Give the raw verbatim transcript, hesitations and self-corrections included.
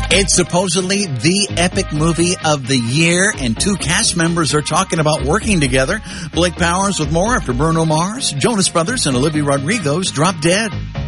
It's supposedly the epic movie of the year, and two cast members are talking about working together. Blake Powers with more after Bruno Mars, Jonas Brothers, and Olivia Rodrigo's Drop Dead.